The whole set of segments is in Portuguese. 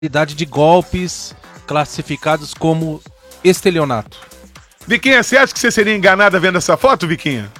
Idade de golpes classificados como estelionato. Viquinha, você acha que você seria enganada vendo essa foto, Viquinha?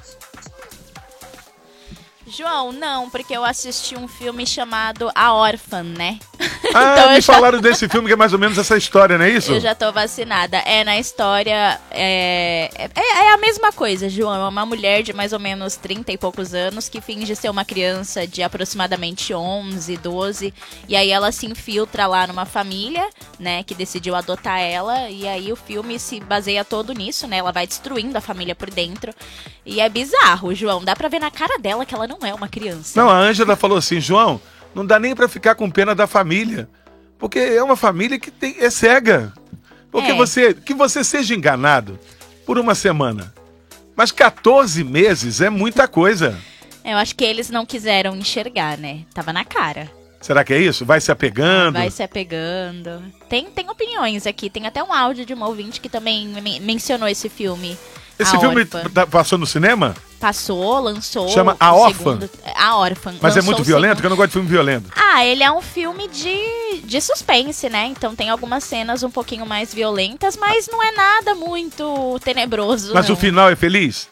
João, não, porque eu assisti um filme chamado A Órfã, né? Ah, então me falaram desse filme que é mais ou menos essa história, não é isso? Eu já tô vacinada. Na história, é a mesma coisa, João. É uma mulher de mais ou menos 30 e poucos anos que finge ser uma criança de aproximadamente 11, 12. E aí ela se infiltra lá numa família, né, que decidiu adotar ela. E aí o filme se baseia todo nisso, né? Ela vai destruindo a família por dentro. E é bizarro, João. Dá pra ver na cara dela que ela não é uma criança. Não, a Ângela falou assim, João, não dá nem pra ficar com pena da família. Porque é uma família que é cega. Porque que você seja enganado por uma semana. Mas 14 meses é muita coisa. Eu acho que eles não quiseram enxergar, né? Tava na cara. Será que é isso? Vai se apegando? Vai se apegando. Tem opiniões aqui. Tem até um áudio de uma ouvinte que também mencionou esse filme. Esse filme passou no cinema? Passou, lançou. Chama A Órfã? A Órfã. Mas é muito violento? Porque eu não gosto de filme violento. Ele é um filme de suspense, né? Então tem algumas cenas um pouquinho mais violentas, mas não é nada muito tenebroso. Mas não. O final é feliz?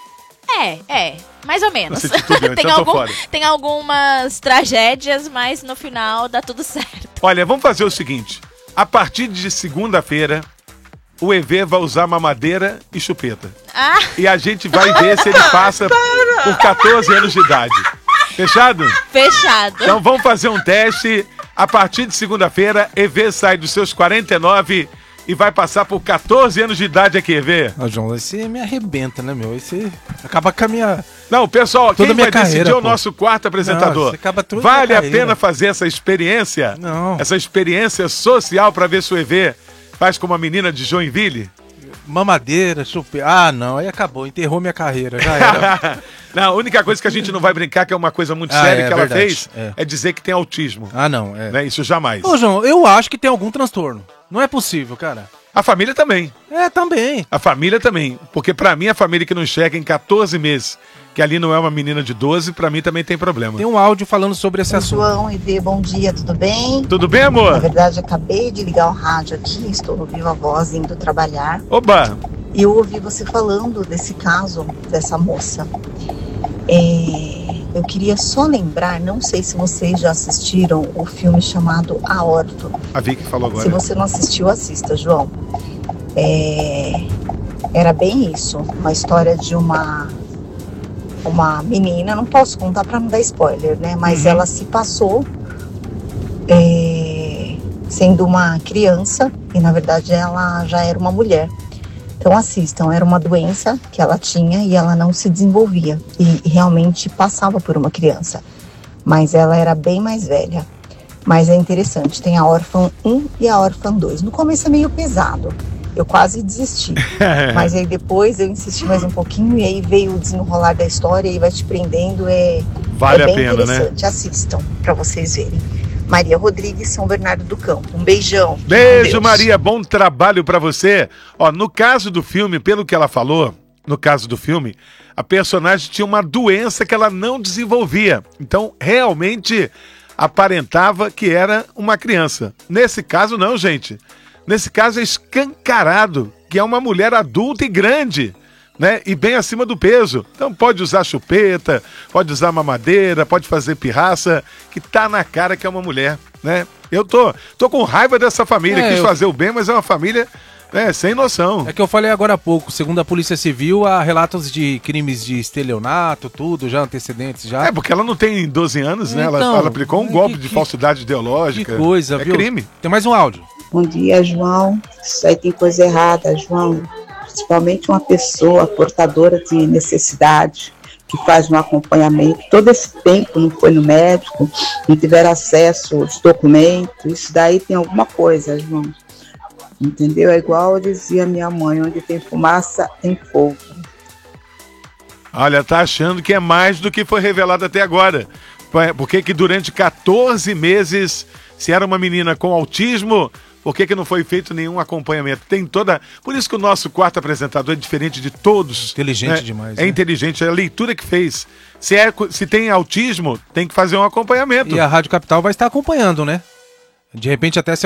Mais ou menos. Tem algumas tragédias, mas no final dá tudo certo. Olha, vamos fazer o seguinte. A partir de segunda-feira, o EV vai usar mamadeira e chupeta. E a gente vai ver se ele passa por 14 anos de idade. Fechado? Fechado. Então vamos fazer um teste. A partir de segunda-feira, EV sai dos seus 49 e vai passar por 14 anos de idade aqui, EV. João, esse me arrebenta, né, meu? Esse acaba com a minha... Não, pessoal, toda quem vai carreira, decidir é o nosso quarto apresentador. Não, vale a pena fazer essa experiência? Não. Essa experiência social para ver se o EV faz como a menina de Joinville? Mamadeira, chupeta. Não, aí acabou, enterrou minha carreira, já era. Não, a única coisa que a gente não vai brincar, que é uma coisa muito séria que ela fez, é dizer que tem autismo. Não, Né? Isso jamais. Ô, João, eu acho que tem algum transtorno. Não é possível, cara. A família também. Também. A família também. Porque pra mim, a família que não enxerga em 14 meses, que ali não é uma menina de 12, pra mim também tem problema. Tem um áudio falando sobre esse assunto. João e Vê, bom dia, tudo bem? Tudo bem, amor? Na verdade, acabei de ligar o rádio aqui, estou no Viva Voz indo trabalhar. Oba! E eu ouvi você falando desse caso, dessa moça. Eu queria só lembrar, não sei se vocês já assistiram o filme chamado A Órfã. A Vicky falou agora. Se você não assistiu, assista, João. Era bem isso, uma história de uma menina, não posso contar para não dar spoiler, né? Mas ela se passou sendo uma criança e na verdade ela já era uma mulher. Então assistam, era uma doença que ela tinha e ela não se desenvolvia e realmente passava por uma criança, mas ela era bem mais velha. Mas é interessante, tem a Órfã 1 e a Órfã 2. No começo é meio pesado, eu quase desisti, mas aí depois eu insisti mais um pouquinho e aí veio o desenrolar da história e vai te prendendo, vale bem a pena, interessante, né? Assistam para vocês verem. Maria Rodrigues, São Bernardo do Campo. Um beijão. Beijo, Maria. Bom trabalho pra você. Ó, no caso do filme, pelo que ela falou, no caso do filme, a personagem tinha uma doença que ela não desenvolvia. Então, realmente, aparentava que era uma criança. Nesse caso, não, gente. Nesse caso, é escancarado que é uma mulher adulta e grande, né? E bem acima do peso. Então pode usar chupeta, pode usar mamadeira, pode fazer pirraça, que tá na cara que é uma mulher, né? Eu tô com raiva dessa família, quis fazer o bem, mas é uma família sem noção. É que eu falei agora há pouco, segundo a Polícia Civil, há relatos de crimes de estelionato, tudo, já antecedentes, já. Porque ela não tem 12 anos, né? Então, ela aplicou um golpe de falsidade ideológica. Que coisa, viu? Crime. Tem mais um áudio. Bom dia, João. Isso aí tem coisa errada, João. Principalmente uma pessoa portadora de necessidade, que faz um acompanhamento, todo esse tempo não foi no médico, não tiveram acesso aos documentos, isso daí tem alguma coisa, João. Entendeu? É igual dizia minha mãe, onde tem fumaça, tem fogo. Olha, tá achando que é mais do que foi revelado até agora. Porque que durante 14 meses, se era uma menina com autismo, por que não foi feito nenhum acompanhamento? Tem toda... Por isso que o nosso quarto apresentador é diferente de todos. Inteligente demais. É inteligente, é a leitura que fez. Se tem autismo, tem que fazer um acompanhamento. E a Rádio Capital vai estar acompanhando, né? De repente até